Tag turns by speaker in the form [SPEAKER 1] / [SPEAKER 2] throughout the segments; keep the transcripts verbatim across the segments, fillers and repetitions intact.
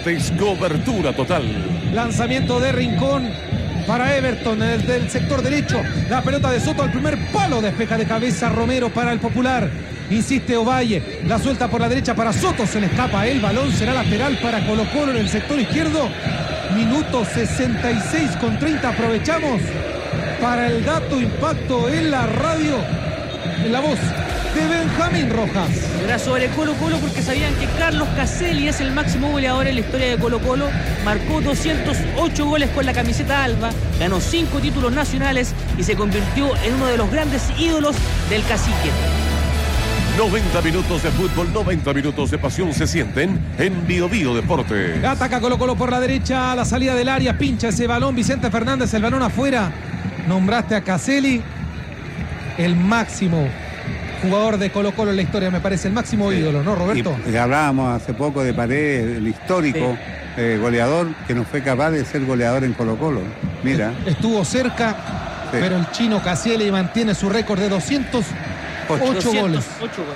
[SPEAKER 1] Deportes, cobertura total.
[SPEAKER 2] Lanzamiento de Rincón para Everton desde el sector derecho. La pelota de Soto al primer palo. Despeja de cabeza Romero para el Popular. Insiste Ovalle. La suelta por la derecha para Soto. Se le escapa el balón. Será lateral para Colo Colo en el sector izquierdo. Minuto sesenta y seis con treinta. Aprovechamos para el dato impacto en la radio. En la voz de Benjamín Rojas.
[SPEAKER 3] Era sobre Colo Colo porque sabían que Carlos Caselli es el máximo goleador en la historia de Colo Colo. Marcó doscientos ocho goles con la camiseta alba, ganó cinco títulos nacionales y se convirtió en uno de los grandes ídolos del cacique.
[SPEAKER 1] noventa minutos de fútbol, noventa minutos de pasión se sienten en Bio Bio Deportes.
[SPEAKER 2] Ataca Colo Colo por la derecha, a la salida del área, pincha ese balón Vicente Fernández, el balón afuera. Nombraste a Caselli el máximo jugador de Colo Colo en la historia, me parece, el máximo sí. ídolo, ¿no, Roberto?
[SPEAKER 4] Y, y hablábamos hace poco de Paredes, el histórico sí. eh, goleador que no fue capaz de ser goleador en Colo Colo. Mira.
[SPEAKER 2] Estuvo cerca, sí. pero el chino Caselli mantiene su récord de doscientos ocho goles.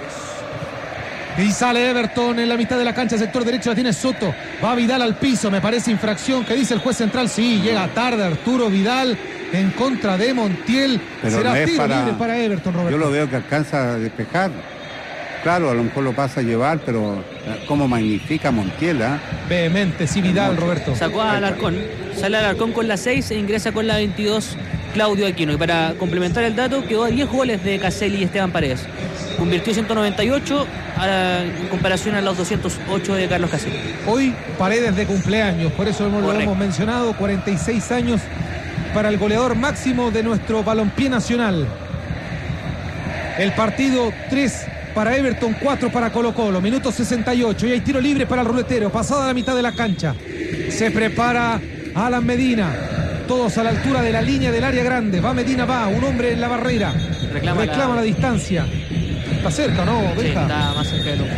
[SPEAKER 2] Y sale Everton en la mitad de la cancha, sector derecho, la tiene Soto. Va Vidal al piso, me parece infracción. ¿Qué dice el juez central? Sí, llega tarde Arturo Vidal en contra de Montiel.
[SPEAKER 4] Pero
[SPEAKER 2] será
[SPEAKER 4] no es
[SPEAKER 2] tiro
[SPEAKER 4] para,
[SPEAKER 2] libre para Everton, Roberto.
[SPEAKER 4] Yo lo veo que alcanza a despejar. Claro, a lo mejor lo pasa a llevar, pero cómo magnifica Montiel, ¿eh?
[SPEAKER 2] Vehemente, sí, Vidal, Roberto.
[SPEAKER 3] Sacó a Alarcón, sale Alarcón con la seis e ingresa con la veintidós Claudio Aquino. Y para complementar el dato, quedó a diez goles de Caselli y Esteban Paredes. Convirtió ciento noventa y ocho a, en comparación a los doscientos ocho de Carlos Caselli.
[SPEAKER 2] Hoy Paredes de cumpleaños, por eso hemos, lo hemos mencionado, cuarenta y seis años para el goleador máximo de nuestro balompié nacional. El partido tres para Everton, cuatro para Colo Colo, minuto sesenta y ocho y hay tiro libre para el ruletero, pasada la mitad de la cancha. Se prepara Alan Medina, todos a la altura de la línea del área grande. Va Medina, va, un hombre en la barrera, reclama, reclama la... la distancia. Está cerca, ¿no?
[SPEAKER 3] Sí, está más cerca de lo...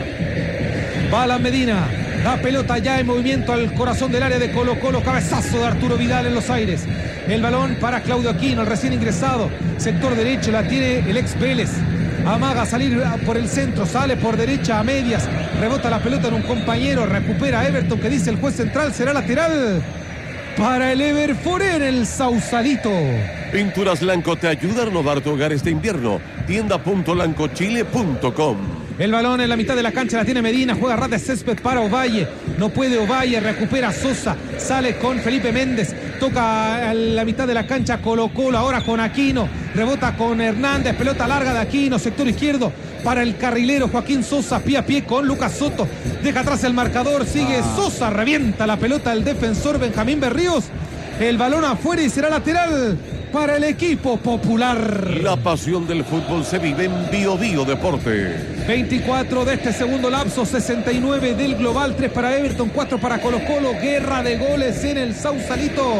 [SPEAKER 2] Va Alan Medina, la pelota ya en movimiento al corazón del área de Colo Colo, cabezazo de Arturo Vidal en los aires. El balón para Claudio Aquino, el recién ingresado, sector derecho, la tiene el ex Vélez. Amaga a salir por el centro, sale por derecha a medias, rebota la pelota en un compañero, recupera Everton, que dice el juez central, será lateral para el Everforer, el Sausalito.
[SPEAKER 1] Pinturas Lanco te ayuda a renovar tu hogar este invierno. tienda punto lancochile punto com.
[SPEAKER 2] El balón en la mitad de la cancha la tiene Medina, juega ras de césped para Ovalle, no puede Ovalle, recupera Sosa, sale con Felipe Méndez, toca a la mitad de la cancha Colo Colo, ahora con Aquino, rebota con Hernández, pelota larga de Aquino, sector izquierdo para el carrilero Joaquín Sosa, pie a pie con Lucas Soto, deja atrás el marcador, sigue ah. Sosa, revienta la pelota el defensor Benjamín Berríos, el balón afuera y será lateral para el equipo popular.
[SPEAKER 1] La pasión del fútbol se vive en Bio Bio Deporte.
[SPEAKER 2] veinticuatro de este segundo lapso, sesenta y nueve del global, tres para Everton, cuatro para Colo Colo. Guerra de goles en el Sausalito.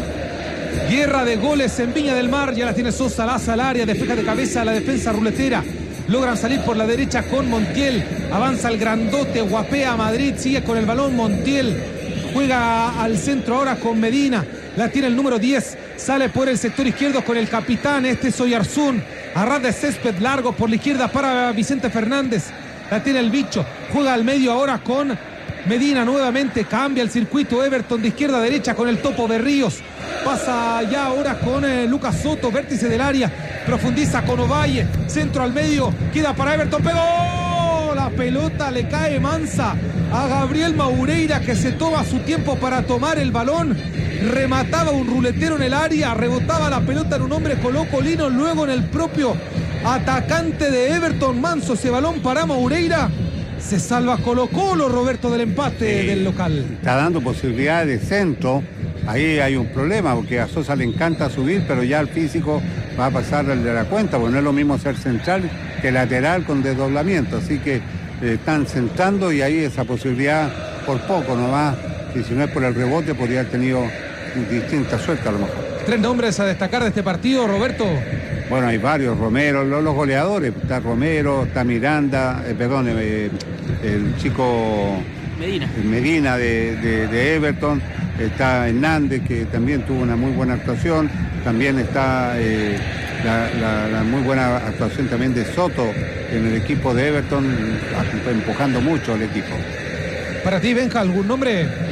[SPEAKER 2] Guerra de goles en Viña del Mar. Ya la tiene Sosa, la al área, despeja de cabeza a la defensa ruletera. Logran salir por la derecha con Montiel. Avanza el grandote, guapea a Madrid, sigue con el balón Montiel. Juega al centro ahora con Medina. La tiene el número diez. Sale por el sector izquierdo con el capitán, este es Oyarzún. A ras de césped largo por la izquierda para Vicente Fernández. La tiene el bicho. Juega al medio ahora con Medina nuevamente. Cambia el circuito Everton de izquierda a derecha con el topo Berríos. Pasa ya ahora con eh, Lucas Soto, vértice del área. Profundiza con Ovalle. Centro al medio. Queda para Everton. ¡Pegó! La pelota le cae mansa a Gabriel Maureira, que se toma su tiempo para tomar el balón. Remataba un ruletero en el área, rebotaba la pelota en un hombre colocolino, luego en el propio atacante de Everton, Manso, ese balón para Maureira. Se salva Colo Colo, Roberto, del empate sí, del local.
[SPEAKER 4] Está dando posibilidades de centro. Ahí hay un problema, porque a Sosa le encanta subir, pero ya el físico va a pasar el de la cuenta, porque no es lo mismo ser central que lateral con desdoblamiento. Así que eh, están centrando y ahí esa posibilidad por poco nomás. Y si no es por el rebote, podría haber tenido distinta suerte a lo mejor.
[SPEAKER 2] Tres nombres a destacar de este partido, Roberto.
[SPEAKER 4] Bueno, hay varios, Romero, los, los goleadores. Está Romero, está Miranda, eh, perdón, eh, el chico
[SPEAKER 3] Medina,
[SPEAKER 4] Medina de, de, de Everton. Está Hernández, que también tuvo una muy buena actuación. También está eh, la, la, la muy buena actuación también de Soto en el equipo de Everton, empujando mucho al equipo.
[SPEAKER 2] Para ti, Benja, ¿algún nombre?